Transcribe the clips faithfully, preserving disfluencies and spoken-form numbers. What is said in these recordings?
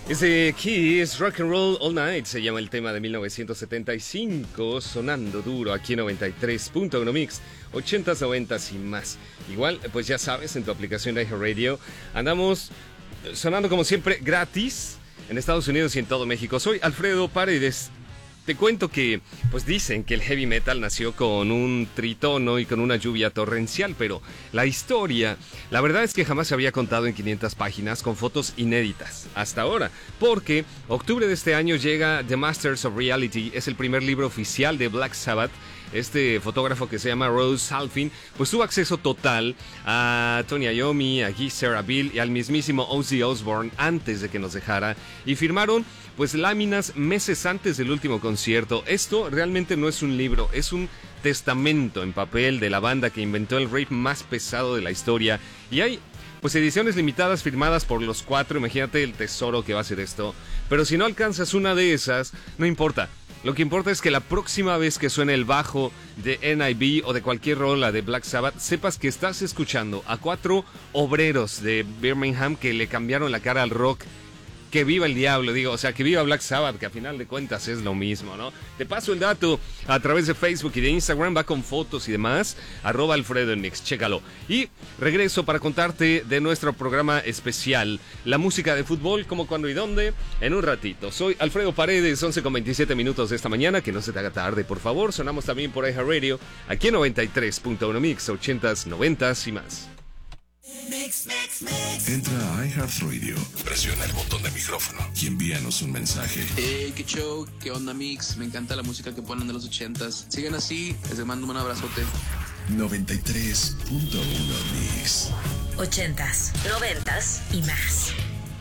Ese Kiss Rock and Roll All Night se llama el tema de mil novecientos setenta y cinco, sonando duro aquí en noventa y tres punto uno Mix, ochentas, noventas y más. Igual, pues ya sabes, en tu aplicación de iHeartRadio andamos sonando como siempre gratis en Estados Unidos y en todo México. Soy Alfredo Paredes. Te cuento que, pues dicen que el heavy metal nació con un tritono y con una lluvia torrencial, pero la historia, la verdad es que jamás se había contado en quinientas páginas con fotos inéditas, hasta ahora, porque octubre de este año llega The Masters of Reality, es el primer libro oficial de Black Sabbath. Este fotógrafo que se llama Rose Halfin, pues tuvo acceso total a Tony Iommi, a Geezer, a Bill y al mismísimo Ozzy Osbourne antes de que nos dejara, y firmaron pues láminas meses antes del último concierto. Esto realmente no es un libro, es un testamento en papel de la banda que inventó el rave más pesado de la historia, y hay pues ediciones limitadas firmadas por los cuatro. Imagínate el tesoro que va a ser esto. Pero si no alcanzas una de esas, no importa. Lo que importa es que la próxima vez que suene el bajo de N I B o de cualquier rola de Black Sabbath, sepas que estás escuchando a cuatro obreros de Birmingham que le cambiaron la cara al rock. Que viva el diablo, digo, o sea, que viva Black Sabbath, que a final de cuentas es lo mismo, ¿no? Te paso el dato a través de Facebook y de Instagram, va con fotos y demás, arroba Alfredo en Mix, chécalo. Y regreso para contarte de nuestro programa especial, la música de fútbol, como, cuándo y dónde, en un ratito. Soy Alfredo Paredes, once con veintisiete minutos de esta mañana, que no se te haga tarde, por favor. Sonamos también por iHeartRadio, aquí en noventa y tres punto uno Mix, ochentas, noventas y más. Mix, mix, mix. Entra a iHeartRadio, presiona el botón de micrófono y envíanos un mensaje. Hey, qué show, qué onda Mix, me encanta la música que ponen de los ochentas. Sigan así, les mando un abrazote. noventa y tres punto uno Mix. Ochentas, noventas y más.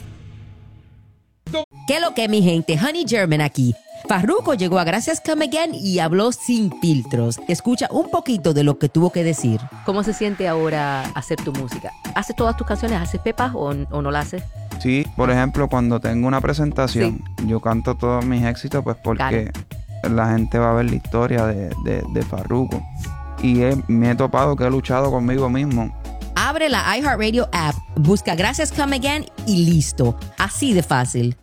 ¿Qué lo que, mi gente? Honey German aquí. Farruko llegó a Gracias Come Again y habló sin filtros. Escucha un poquito de lo que tuvo que decir. ¿Cómo se siente ahora hacer tu música? ¿Haces todas tus canciones? ¿Haces pepas o, o no la haces? Sí, por ejemplo, cuando tengo una presentación, sí, yo canto todos mis éxitos pues porque claro, la gente va a ver la historia de, de, de Farruko. Y he, me he topado que he luchado conmigo mismo. Abre la iHeartRadio app, busca Gracias Come Again y listo. Así de fácil.